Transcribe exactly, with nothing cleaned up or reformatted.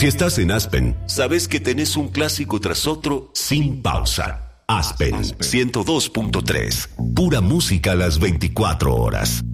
Si estás en Aspen, sabes que tenés un clásico tras otro sin pausa. Aspen ciento dos punto tres. Pura música a las veinticuatro horas.